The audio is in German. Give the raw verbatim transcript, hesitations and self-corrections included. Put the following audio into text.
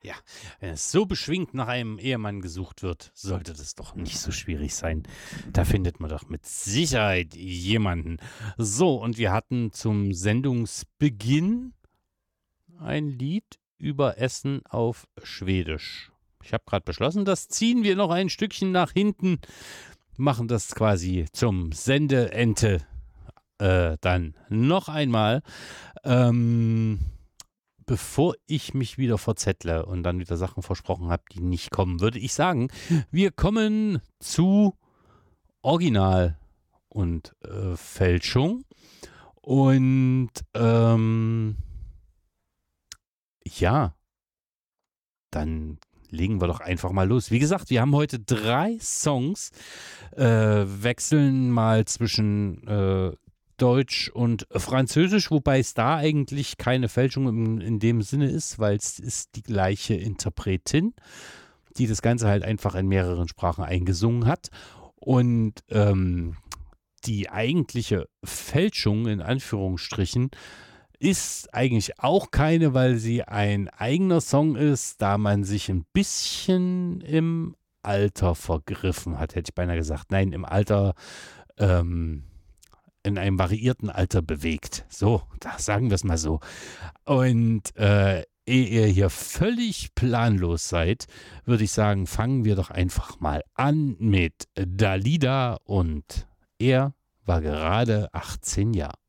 Ja, wenn es so beschwingt nach einem Ehemann gesucht wird, sollte das doch nicht so schwierig sein. Da findet man doch mit Sicherheit jemanden. So, und wir hatten zum Sendungsbeginn ein Lied über Essen auf Schwedisch. Ich habe gerade beschlossen, das ziehen wir noch ein Stückchen nach hinten, machen das quasi zum Sendeende äh, dann noch einmal. Ähm, Bevor ich mich wieder verzettle und dann wieder Sachen versprochen habe, die nicht kommen, würde ich sagen, wir kommen zu Original und äh, Fälschung. Und ähm, ja, dann legen wir doch einfach mal los. Wie gesagt, wir haben heute drei Songs, äh, wechseln mal zwischen äh, Deutsch und Französisch, wobei es da eigentlich keine Fälschung in, in dem Sinne ist, weil es ist die gleiche Interpretin, die das Ganze halt einfach in mehreren Sprachen eingesungen hat. Und ähm, die eigentliche Fälschung in Anführungsstrichen ist eigentlich auch keine, weil sie ein eigener Song ist, da man sich ein bisschen im Alter vergriffen hat, hätte ich beinahe gesagt. Nein, im Alter, ähm, in einem variierten Alter bewegt. So, da sagen wir es mal so. Und äh, ehe ihr hier völlig planlos seid, würde ich sagen, fangen wir doch einfach mal an mit Dalida und er war gerade achtzehn Jahre.